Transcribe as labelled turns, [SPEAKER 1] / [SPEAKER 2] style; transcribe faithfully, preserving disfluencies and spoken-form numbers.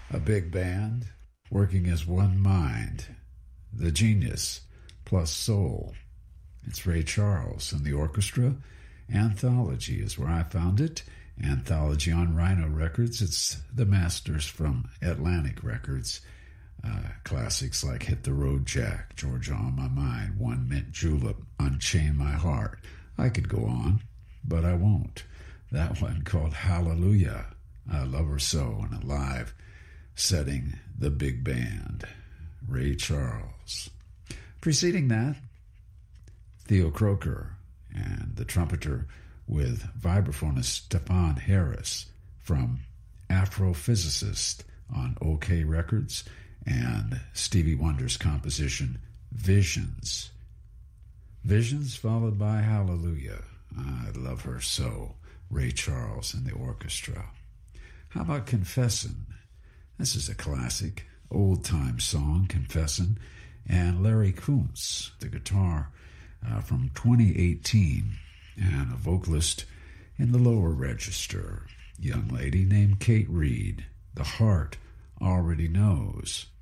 [SPEAKER 1] A big band working as one mind. The genius plus soul. It's Ray Charles and the orchestra. Anthology is where I found it. Anthology on Rhino Records. It's the masters from Atlantic Records. Uh, classics like Hit the Road Jack, Georgia on My Mind, One Mint Julep, Unchain My Heart. I could go on, but I won't. That one called Hallelujah. I Love Her So, in a live setting, the big band, Ray Charles. Preceding that, Theo Croker and the trumpeter with vibraphonist Stefan Harris from Afrophysicist on OK Records, and Stevie Wonder's composition Visions. Visions followed by Hallelujah. I Love Her So, Ray Charles and the orchestra. How about Confessin'? This is a classic, old-time song, Confessin', and Larry Kuntz, the guitar uh, from twenty eighteen, and a vocalist in the lower register, young lady named Kate Reed. The Heart Already Knows.